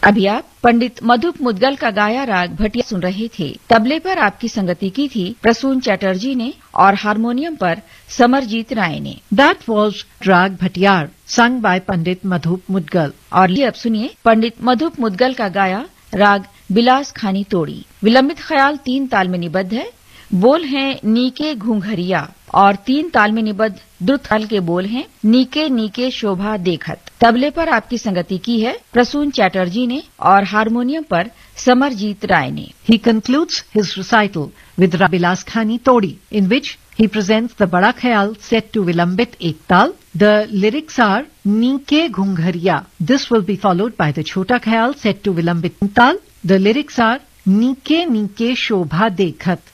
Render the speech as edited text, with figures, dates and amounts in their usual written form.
अभी आप पंडित मधुप मुद्गल का गाया राग भटिया सुन रहे थे। तबले पर आपकी संगति की थी प्रसून चटर्जी ने और हारमोनियम पर समरजीत राय ने। That was Rag Bhatiyar, sung by Pandit Madhup Mudgal. और लिए अब सुनिए पंडित मधुप मुद्गल का गाया राग बिलास खानी तोड़ी। विलंबित ख्याल 3 ताल में निबद्ध है। बोल हैं नीके घूंघरिया और 3 ताल में निबद्ध द्रुत ताल के बोल हैं नीके नीके शोभा देखत। तबले पर आपकी संगति की है प्रसून चटर्जी ने और हारमोनियम पर समरजीत राय ने। He concludes his recital with Rabilas Khani Todi, in which he presents the Bada Khayal set to Vilambit Ektal. The lyrics are Nike Ghunghariya. This will be followed by the Chota Khayal set to Vilambit Ektal. The lyrics are Nike Nike Shobha Dekhat.